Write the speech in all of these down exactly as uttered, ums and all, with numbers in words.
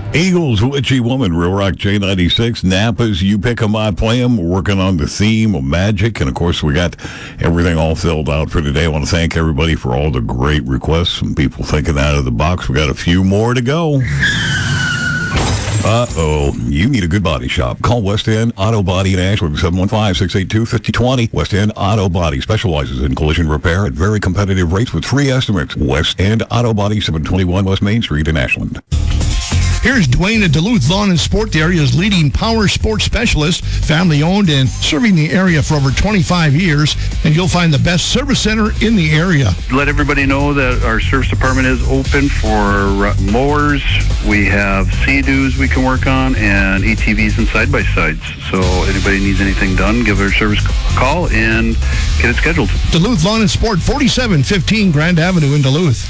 Eagles, Witchy Woman, Real Rock J ninety-six, Napa's You Pick 'em, I Play 'em. We're working on the theme of magic, and of course we got everything all filled out for today. I want to thank everybody for all the great requests, some people thinking out of the box. We got a few more to go. Uh-oh, you need a good body shop. Call West End Auto Body in Ashland, seven one five, six eight two, five zero two zero. West End Auto Body specializes in collision repair at very competitive rates with free estimates. West End Auto Body, seven twenty-one West Main Street in Ashland. Here's Dwayne at Duluth Lawn and Sport, the area's leading power sports specialist, family-owned and serving the area for over twenty-five years, and you'll find the best service center in the area. Let everybody know that our service department is open for mowers. We have Sea-Doos we can work on, and A T Vs and side-by-sides. So anybody needs anything done, give our service a call and get it scheduled. Duluth Lawn and Sport, forty-seven fifteen Grand Avenue in Duluth.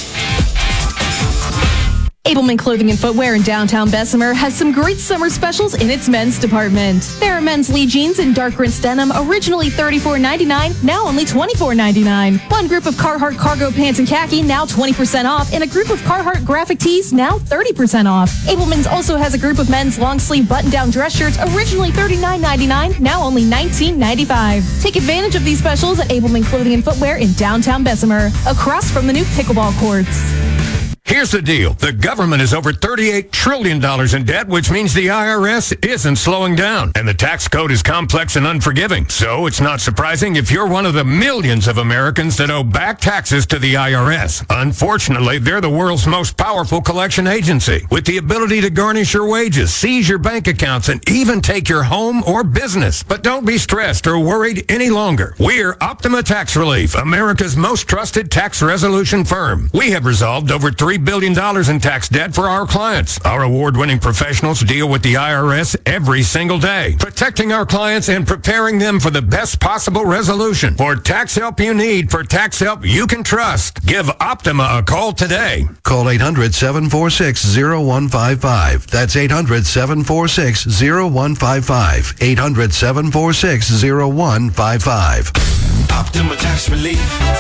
Abelman Clothing and Footwear in downtown Bessemer has some great summer specials in its men's department. There are men's Lee jeans in dark rinse denim, originally thirty-four ninety-nine, now only twenty-four ninety-nine. One group of Carhartt cargo pants and khaki, now twenty percent off, and a group of Carhartt graphic tees, now thirty percent off. Abelman's also has a group of men's long sleeve button-down dress shirts, originally thirty-nine ninety-nine, now only nineteen ninety-five. Take advantage of these specials at Abelman Clothing and Footwear in downtown Bessemer, across from the new pickleball courts. Here's the deal. The government is over thirty-eight trillion dollars in debt, which means the I R S isn't slowing down. And the tax code is complex and unforgiving. So it's not surprising if you're one of the millions of Americans that owe back taxes to the I R S. Unfortunately, they're the world's most powerful collection agency, with the ability to garnish your wages, seize your bank accounts, and even take your home or business. But don't be stressed or worried any longer. We're Optima Tax Relief, America's most trusted tax resolution firm. We have resolved over three billion dollars in tax debt for our clients. Our award-winning professionals deal with the I R S every single day, protecting our clients and preparing them for the best possible resolution. For tax help you need, for tax help you can trust, give Optima a call today. Call eight hundred, seven four six, zero one five five. That's eight hundred, seven four six, zero one five five. eight hundred, seven four six, zero one five five. Optima Tax Relief.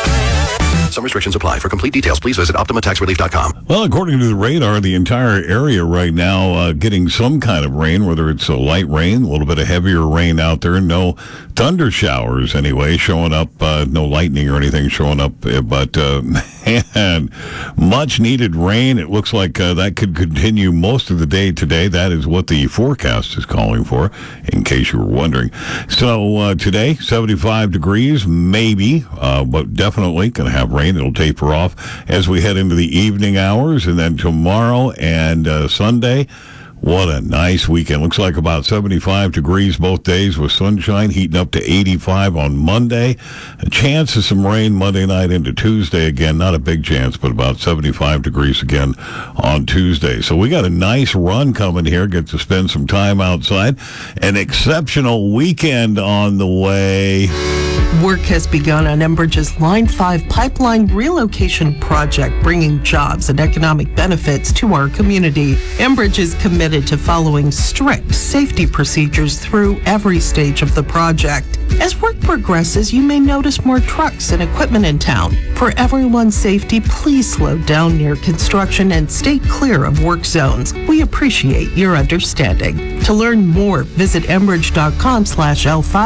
Some restrictions apply. For complete details, please visit optima tax relief dot com. Well, according to the radar, the entire area right now uh, getting some kind of rain, whether it's a light rain, a little bit of heavier rain out there. No thunder showers anyway showing up. Uh, no lightning or anything showing up. But, uh, man, much needed rain. It looks like uh, that could continue most of the day today. That is what the forecast is calling for, in case you were wondering. So uh, today, seventy-five degrees, maybe, uh, but definitely going to have rain. It'll taper off as we head into the evening hours, and then tomorrow and uh, Sunday, what a nice weekend. Looks like about seventy-five degrees both days with sunshine, heating up to eighty-five on Monday. A chance of some rain Monday night into Tuesday again. Not a big chance, but about seventy-five degrees again on Tuesday. So we got a nice run coming here. Get to spend some time outside. An exceptional weekend on the way. Work has begun on Enbridge's Line five pipeline relocation project, bringing jobs and economic benefits to our community. Enbridge is committed to following strict safety procedures through every stage of the project. As work progresses, you may notice more trucks and equipment in town. For everyone's safety, please slow down near construction and stay clear of work zones. We appreciate your understanding. To learn more, visit enbridge.com slash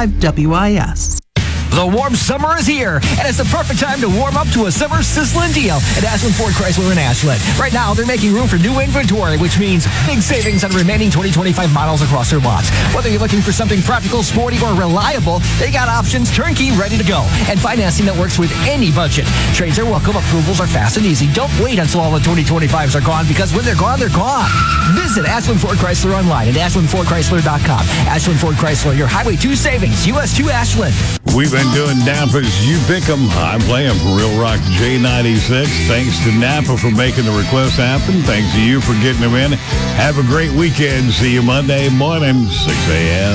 L5WIS. The warm summer is here, and it's the perfect time to warm up to a summer sizzling deal at Ashland Ford Chrysler in Ashland. Right now, they're making room for new inventory, which means big savings on remaining twenty twenty-five models across their lots. Whether you're looking for something practical, sporty, or reliable, they got options turnkey ready to go, and financing that works with any budget. Trades are welcome, approvals are fast and easy. Don't wait until all the twenty twenty-fives are gone, because when they're gone, they're gone. Visit Ashland Ford Chrysler online at ashland ford chrysler dot com. Ashland Ford Chrysler, your Highway two savings, U S two Ashland. We've been doing Napa's You Pick 'em, I Play 'em for Real Rock J ninety-six. Thanks to Napa for making the request happen. Thanks to you for getting them in. Have a great weekend. See you Monday morning, six a.m.